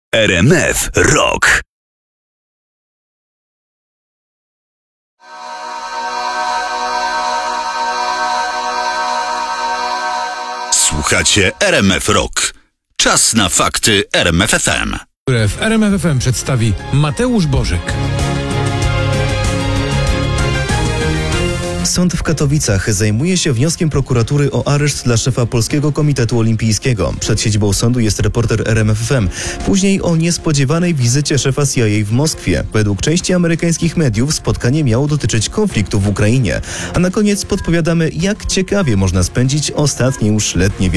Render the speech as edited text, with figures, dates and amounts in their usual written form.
RMF Rock. Słuchacie RMF Rock. Czas na fakty RMF FM. Które w RMF FM przedstawi Mateusz Bożek. Sąd w Katowicach zajmuje się wnioskiem prokuratury o areszt dla szefa Polskiego Komitetu Olimpijskiego. Przed siedzibą sądu jest reporter RMF FM. Później o niespodziewanej wizycie szefa CIA w Moskwie. Według części amerykańskich mediów spotkanie miało dotyczyć konfliktu w Ukrainie. A na koniec podpowiadamy, jak ciekawie można spędzić ostatnie już letnie